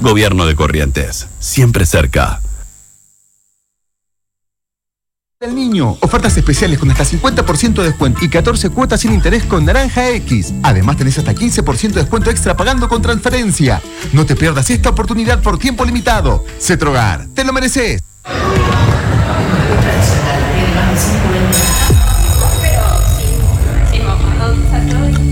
Gobierno de Corrientes, siempre cerca. El niño, ofertas especiales con hasta 50% de descuento y 14 cuotas sin interés con Naranja X. Además tenés hasta 15% de descuento extra pagando con transferencia. No te pierdas esta oportunidad por tiempo limitado. Cetrogar, te lo mereces. Pero sí,